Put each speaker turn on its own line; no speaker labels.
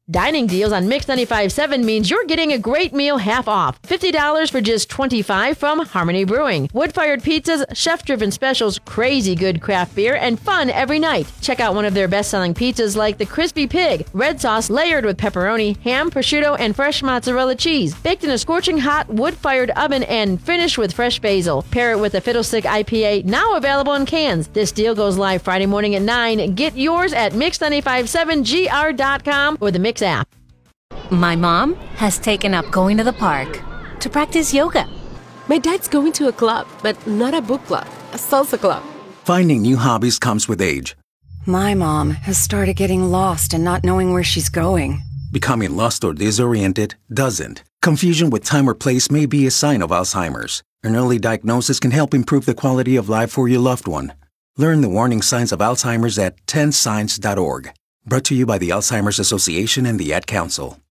Dining deals on Mix 95.7 means you're getting a great meal half off. $50 for just $25 from Harmony Brewing. Wood-fired pizzas, chef-driven specials, crazy good craft beer, and fun every night. Check out one of their best-selling pizzas like the Crispy Pig, red sauce layered with pepperoni, ham, prosciutto, and fresh mozzarella cheese. Baked in a scorching hot wood-fired oven and finished with fresh basil. Pair it with a Fiddlestick IPA, now available in cans. This deal goes live Friday morning at 9. Get yours at Mix957gr.com or the Mix app.
My mom has taken up going to the park to practice yoga.
My dad's going to a club, but not a book club, a salsa club.
Finding new hobbies comes with age.
My mom has started getting lost and not knowing where she's going.
Becoming lost or disoriented doesn't. Confusion with time or place may be a sign of Alzheimer's. An early diagnosis can help improve the quality of life for your loved one. Learn the warning signs of Alzheimer's at 10signs.org. Brought to you by the Alzheimer's Association and the Ad Council.